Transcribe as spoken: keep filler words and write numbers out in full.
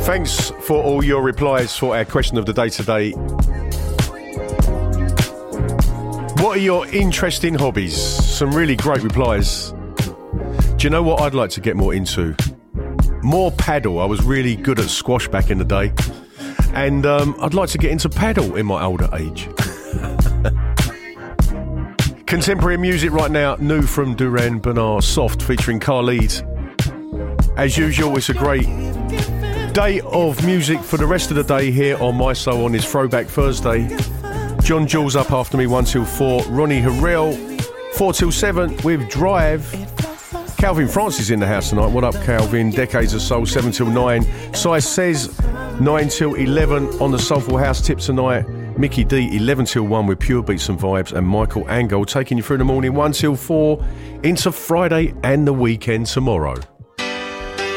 Thanks for all your replies for our question of the day today. What are your interesting hobbies? Some really great replies. Do you know what I'd like to get more into? More paddle. I was really good at squash back in the day. And um, I'd like to get into paddle in my older age. Contemporary music right now, new from Duran Bernard, Soft featuring Khalid. As usual, it's a great day of music for the rest of the day here on My Soul on this Throwback Thursday. John Jules up after me one till four, Ronnie Harrell four till seven with Drive. Calvin Francis in the house tonight. What up, Calvin? Decades of Soul seven till nine. Sai Says nine till eleven on the Soulful House tip tonight. Mickey D eleven till one with Pure Beats and Vibes, and Michael Angle taking you through the morning one till four into Friday and the weekend tomorrow.